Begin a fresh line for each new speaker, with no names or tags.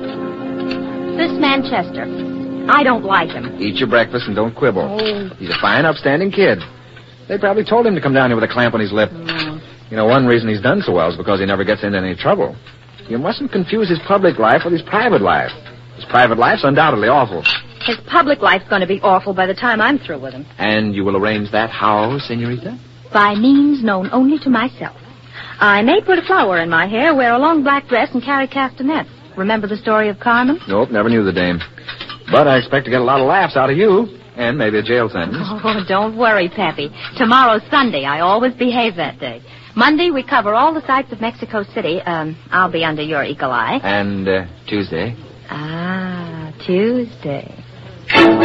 This Manchester. I don't like him.
Eat your breakfast and don't quibble.
Oh.
He's a fine, upstanding kid. They probably told him to come down here with a clamp on his lip. You know, one reason he's done so well is because he never gets into any trouble. You mustn't confuse his public life with his private life. His private life's undoubtedly awful.
His public life's going to be awful by the time I'm through with him.
And you will arrange that how, senorita?
By means known only to myself. I may put a flower in my hair, wear a long black dress, and carry castanets. Remember the story of Carmen?
Nope, never knew the dame. But I expect to get a lot of laughs out of you, and maybe a jail sentence.
Oh, don't worry, Pappy. Tomorrow's Sunday. I always behave that day. Monday, we cover all the sights of Mexico City. I'll be under your eagle eye.
And Tuesday?
Tuesday.